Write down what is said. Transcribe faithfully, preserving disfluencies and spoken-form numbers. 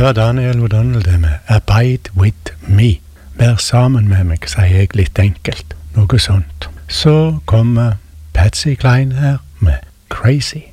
var Daniel O'Donnell det med Abide With Me. Vær sammen med meg, sier jeg litt enkelt. Noe sånt. Så kommer Patsy Cline her med Crazy.